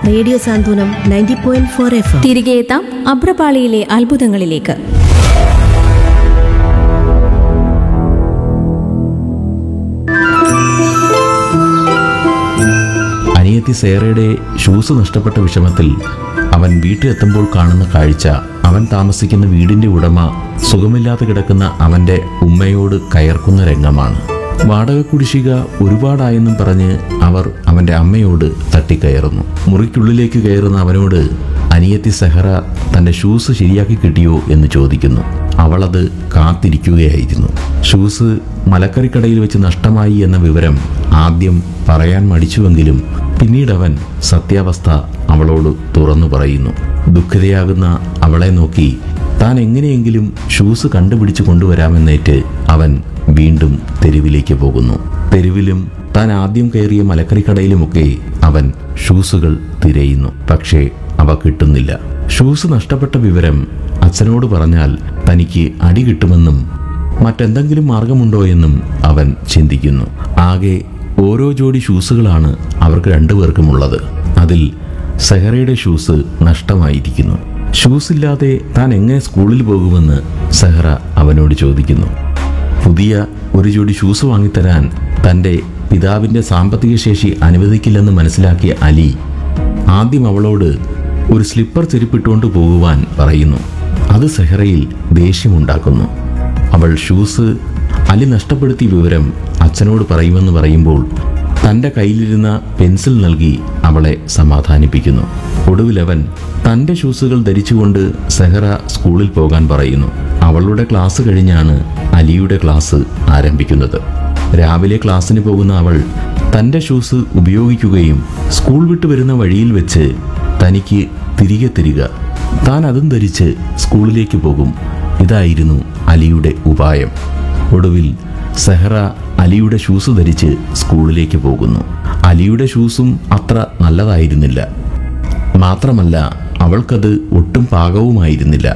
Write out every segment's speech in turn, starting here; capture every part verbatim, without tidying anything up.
Radio സാന്ത്വനം ninety point four F. തിരികെ എത്താം അഭ്രപാളിയിലെ അത്ഭുതങ്ങളിലേക്ക്. അനിയത്തി സേറയുടെ ഷൂസ് നഷ്ടപ്പെട്ട വിഷമത്തിൽ അവൻ വീട്ടിലെത്തുമ്പോൾ കാണുന്ന കാഴ്ച, അവൻ താമസിക്കുന്ന വീടിന്റെ ഉടമ സുഖമില്ലാതെ കിടക്കുന്ന അവന്റെ ഉമ്മയോട് കയർക്കുന്ന രംഗമാണ്. വാടക കുടിശ്ശിക ഒരുപാടായെന്നും പറഞ്ഞ് അവർ അവന്റെ അമ്മയോട് തട്ടിക്കയറുന്നു. മുറിക്കുള്ളിലേക്ക് കയറുന്ന അവനോട് അനിയത്തി സെഹറ തന്റെ ഷൂസ് ശരിയാക്കി കിട്ടിയോ എന്ന് ചോദിക്കുന്നു. അവളത് കാത്തിരിക്കുകയായിരുന്നു. ഷൂസ് മലക്കറിക്കടയിൽ വെച്ച് നഷ്ടമായി എന്ന വിവരം ആദ്യം പറയാൻ മടിച്ചുവെങ്കിലും പിന്നീടവൻ സത്യാവസ്ഥ അവളോട് തുറന്നു പറയുന്നു. ദുഃഖിതയാകുന്ന അവളെ നോക്കി താൻ എങ്ങനെയെങ്കിലും ഷൂസ് കണ്ടുപിടിച്ചു കൊണ്ടുവരാമെന്നേറ്റ് അവൻ വീണ്ടും തെരുവിലേക്ക് പോകുന്നു. തെരുവിലും താൻ ആദ്യം കയറിയ മലക്കറിക്കടയിലുമൊക്കെ അവൻ ഷൂസുകൾ തിരയുന്നു. പക്ഷേ അവ കിട്ടുന്നില്ല. ഷൂസ് നഷ്ടപ്പെട്ട വിവരം അച്ഛനോട് പറഞ്ഞാൽ തനിക്ക് അടി കിട്ടുമെന്നും മറ്റെന്തെങ്കിലും മാർഗമുണ്ടോ എന്നും അവൻ ചിന്തിക്കുന്നു. ആകെ ഓരോ ജോഡി ഷൂസുകളാണ് അവർക്ക് രണ്ടുപേർക്കുമുള്ളത്. അതിൽ സെഹറയുടെ ഷൂസ് നഷ്ടമായിരിക്കുന്നു. ഷൂസില്ലാതെ താൻ എങ്ങനെ സ്കൂളിൽ പോകുമെന്ന് സെഹറ അവനോട് ചോദിക്കുന്നു. പുതിയ ഒരു ജോഡി ഷൂസ് വാങ്ങിത്തരാൻ തൻ്റെ പിതാവിൻ്റെ സാമ്പത്തിക ശേഷി അനുവദിക്കില്ലെന്ന് മനസ്സിലാക്കിയ അലി ആദ്യം അവളോട് ഒരു സ്ലിപ്പർ ചെരുപ്പിട്ടുകൊണ്ട് പോകുവാൻ പറയുന്നു. അത് സെഹറയിൽ ദേഷ്യമുണ്ടാക്കുന്നു. അവൾ ഷൂസ് അലി നഷ്ടപ്പെടുത്തിയ വിവരം അച്ഛനോട് പറയുമെന്ന് പറയുമ്പോൾ തൻ്റെ കയ്യിലിരുന്ന പെൻസിൽ നൽകി അവളെ സമാധാനിപ്പിക്കുന്നു. ഒടുവിലവൻ തൻ്റെ ഷൂസുകൾ ധരിച്ചുകൊണ്ട് സെഹറ സ്കൂളിൽ പോകാൻ പറയുന്നു. അവളുടെ ക്ലാസ് കഴിഞ്ഞാണ് അലിയുടെ ക്ലാസ് ആരംഭിക്കുന്നത്. രാവിലെ ക്ലാസ്സിന് പോകുന്ന അവൾ തൻ്റെ ഷൂസ് ഉപയോഗിക്കുകയും സ്കൂൾ വിട്ട് വരുന്ന വഴിയിൽ വെച്ച് തനിക്ക് തിരികെ തരിക, താൻ അതും ധരിച്ച് സ്കൂളിലേക്ക് പോകും. ഇതായിരുന്നു അലിയുടെ ഉപായം. ഒടുവിൽ സെഹറ അലിയുടെ ഷൂസ് ധരിച്ച് സ്കൂളിലേക്ക് പോകുന്നു. അലിയുടെ ഷൂസും അത്ര നല്ലതായിരുന്നില്ല. മാത്രമല്ല അവൾക്കത് ഒട്ടും പാകവുമായിരുന്നില്ല.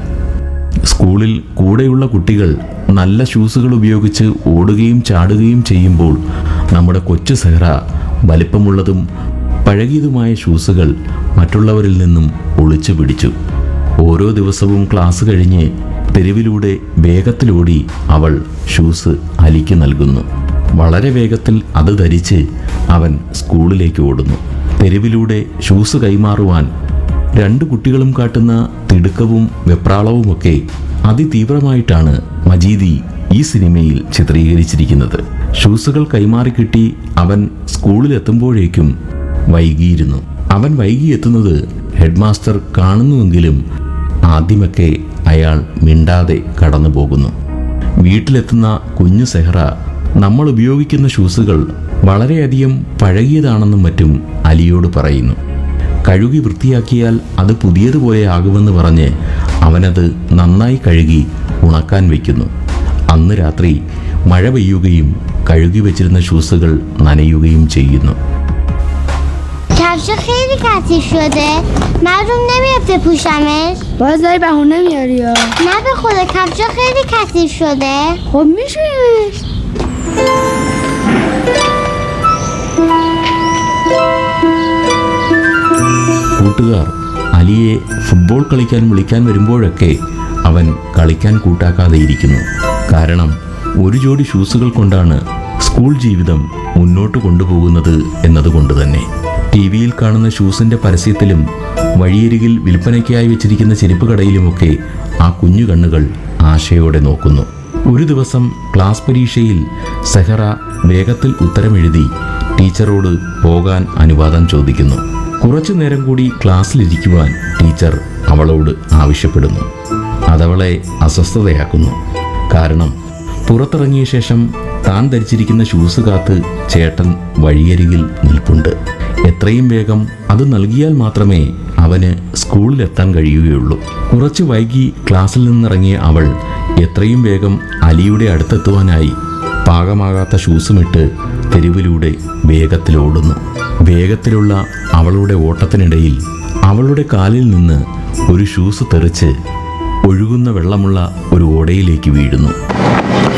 സ്കൂളിൽ കൂടെയുള്ള കുട്ടികൾ നല്ല ഷൂസുകൾ ഉപയോഗിച്ച് ഓടുകയും ചാടുകയും ചെയ്യുമ്പോൾ നമ്മുടെ കൊച്ചു സെഹറ വലിപ്പമുള്ളതും പഴകിയതുമായ ഷൂസുകൾ മറ്റുള്ളവരിൽ നിന്നും ഒളിച്ചു പിടിച്ചു. ഓരോ ദിവസവും ക്ലാസ് കഴിഞ്ഞ് തെരുവിലൂടെ വേഗത്തിലോടി അവൾ ഷൂസ് അലിക്ക് നൽകുന്നു. വളരെ വേഗത്തിൽ അത് ധരിച്ച് അവൻ സ്കൂളിലേക്ക് ഓടുന്നു. തെരുവിലൂടെ ഷൂസ് കൈമാറുവാൻ രണ്ടു കുട്ടികളും കാട്ടുന്ന തിടുക്കവും വെപ്രാളവുമൊക്കെ അതിതീവ്രമായിട്ടാണ് മജീദി ഈ സിനിമയിൽ ചിത്രീകരിച്ചിരിക്കുന്നത്. ഷൂസുകൾ കൈമാറി കിട്ടി അവൻ സ്കൂളിലെത്തുമ്പോഴേക്കും വൈകിയിരുന്നു. അവൻ വൈകിയെത്തുന്നത് ഹെഡ് മാസ്റ്റർ കാണുന്നുവെങ്കിലും ആദ്യമൊക്കെ അയാൾ മിണ്ടാതെ കടന്നു പോകുന്നു. വീട്ടിലെത്തുന്ന കുഞ്ഞു സെഹറ നമ്മൾ ഉപയോഗിക്കുന്ന ഷൂസുകൾ വളരെയധികം പഴകിയതാണെന്നും മറ്റും അലിയോട് പറയുന്നു. കഴുകി വൃത്തിയാക്കിയാൽ അത് പുതിയതുപോലെ ആകുമെന്ന് പറഞ്ഞ് അവനത് നന്നായി കഴുകി ഉണക്കാൻ വയ്ക്കുന്നു. അന്ന് രാത്രി മഴ പെയ്യുകയും കഴുകി വെച്ചിരുന്ന ഷൂസുകൾ നനയുകയും ചെയ്യുന്നു. کفش خیلی کثیف شده. مردم نمیاد بپوشمش. باز داری بهونه میاری یا؟ نه به خدا کفش خیلی کثیف شده. خب میشویمش. കൂട്ടുകാർ അലിയെ ഫുട്ബോൾ കളിക്കാൻ വിളിക്കാൻ വരുമ്പോഴൊക്കെ അവൻ കളിക്കാൻ കൂട്ടാക്കാതെ ഇരിക്കുന്നു. കാരണം ഒരു ജോഡി ഷൂസുകൾ കൊണ്ടാണ് സ്കൂൾ ജീവിതം മുന്നോട്ട് കൊണ്ടുപോകുന്നത് എന്നതുകൊണ്ട് തന്നെ. ടി വിയിൽ കാണുന്ന ഷൂസിൻ്റെ പരസ്യത്തിലും വഴിയരികിൽ വിൽപ്പനയ്ക്കായി വെച്ചിരിക്കുന്ന ചെരുപ്പ് കടയിലുമൊക്കെ ആ കുഞ്ഞു കണ്ണുകൾ ആശയോടെ നോക്കുന്നു. ഒരു ദിവസം ക്ലാസ് പരീക്ഷയിൽ സെഹറ വേഗത്തിൽ ഉത്തരമെഴുതി ടീച്ചറോട് പോകാൻ അനുവാദം ചോദിക്കുന്നു. കുറച്ചു നേരം കൂടി ക്ലാസ്സിലിരിക്കുവാൻ ടീച്ചർ അവളോട് ആവശ്യപ്പെടുന്നു. അതവളെ അസ്വസ്ഥതയാക്കുന്നു. കാരണം പുറത്തിറങ്ങിയ ശേഷം താൻ ധരിച്ചിരിക്കുന്ന ഷൂസ് കാത്ത് ചേട്ടൻ വഴിയരികിൽ നിൽപ്പുണ്ട്. എത്രയും വേഗം അത് നൽകിയാൽ മാത്രമേ അവന് സ്കൂളിലെത്താൻ കഴിയുകയുള്ളൂ. കുറച്ച് വൈകി ക്ലാസ്സിൽ നിന്നിറങ്ങിയ അവൾ എത്രയും വേഗം അലിയുടെ അടുത്തെത്തുവാനായി പാകമാകാത്ത ഷൂസുമിട്ട് തെരുവിലൂടെ വേഗത്തിലോടുന്നു. വേഗത്തിലുള്ള അവളുടെ ഓട്ടത്തിനിടയിൽ അവളുടെ കാലിൽ നിന്ന് ഒരു ഷൂസ് തെറിച്ച് ഒഴുകുന്ന വെള്ളമുള്ള ഒരു ഓടയിലേക്ക് വീഴുന്നു.